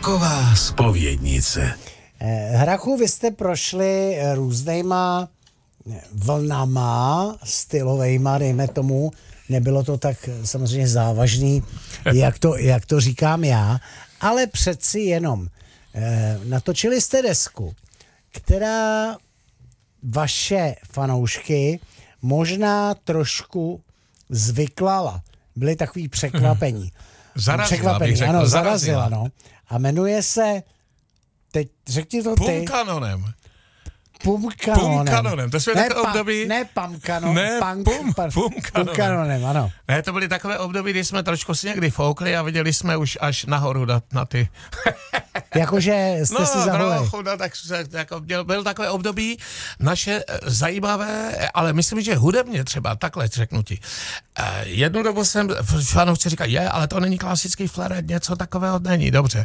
Roková zpovědnice. Hrachu, vy jste prošli různýma vlnama stylovejma, dejme tomu. Nebylo to tak samozřejmě závažný, jak to říkám já, ale přeci jenom natočili jste desku, která vaše fanoušky možná trošku zvyklala. Byli takový překvapení. Zarazila. No. A jmenuje se, teď řekni to ty. Pumkanonem. To jsou takové období... Pumkanonem, ano. Ne, to byly takové období, kdy jsme trošku si někdy foukli a viděli jsme už až nahoru na ty... Jakože jste si zavolili. Byl takové období naše zajímavé, ale myslím, že hudebně třeba, takhle řeknu ti. Jednu dobu jsem fanoušci říkal, ale to není klasický flaret, něco takového není, dobře.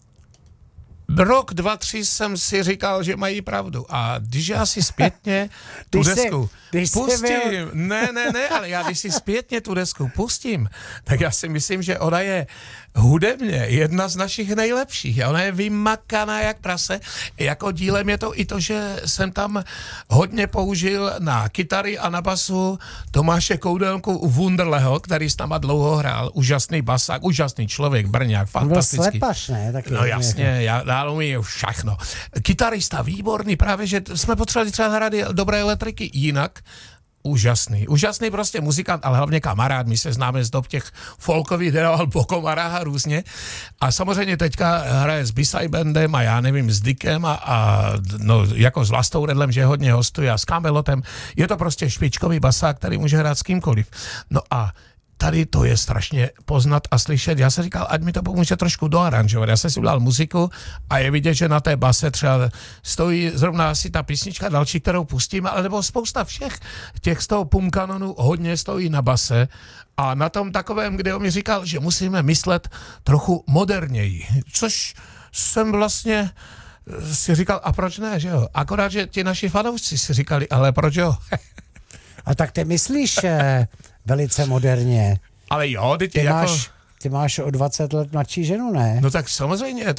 Rok, 2, 3 jsem si říkal, že mají pravdu. A když já si zpětně tu desku pustím, ne, ale já když si zpětně tu desku pustím, tak já si myslím, že ona je hudebně jedna z našich nejlepších. Ona je vymakaná jak prase. Jako dílem je to i to, že jsem tam hodně použil na kytary a na basu Tomáše Koudelku Wunderleho, který s náma dlouho hrál. Úžasný basák, úžasný člověk, Brňák, fantastický. Byl slepař, ne? Taky no jasně, já umím všechno. Kytarista výborný, právě, že jsme potřebovali třeba hrát dobré elektriky, jinak úžasný prostě muzikant, ale hlavně kamarád, my se známe z dob těch folkových, dával po komorách a různě. A samozřejmě teďka hraje s B-side bandem a já nevím, s Dickem a jako s Vlastou Redlem, že hodně hostuje a s Kamelotem. Je to prostě špičkový basák, který může hrát s kýmkoliv. No a tady to je strašně poznat a slyšet. Já jsem říkal, ať mi to pomůže trošku doaranžovat. Já jsem si udělal muziku a je vidět, že na té base třeba stojí zrovna asi ta písnička další, kterou pustíme, ale nebo spousta všech těch z toho Pumkanonu hodně stojí na base a na tom takovém, kde on mi říkal, že musíme myslet trochu moderněji. Což jsem vlastně si říkal, a proč ne, že jo? Akorát, že ti naši fanoušci si říkali, ale proč jo? A tak ty myslíš velice moderně. Ale jo, ty máš o 20 let mladší ženu, ne? No tak samozřejmě.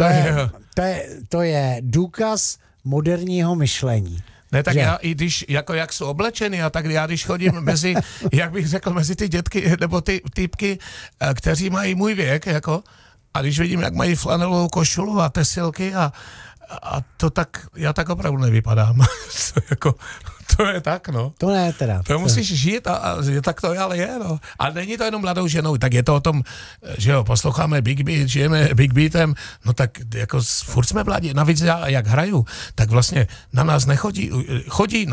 To je důkaz moderního myšlení. Ne, tak že? Já i když, jak jsou oblečeny a tak já když chodím mezi, jak bych řekl, mezi ty dětky, nebo ty týpky, kteří mají můj věk, jako, a když vidím, jak mají flanelovou košulu a tesilky a to tak, já tak opravdu nevypadám. To je tak, no. To ne teda. To musíš žít a tak to ale je, no. Ale není to jenom mladou ženou, tak je to o tom, že jo, posloucháme Big Beat, žijeme Big Beatem, no tak jako furt jsme mladí. Navíc já, jak hraju, tak vlastně na nás chodí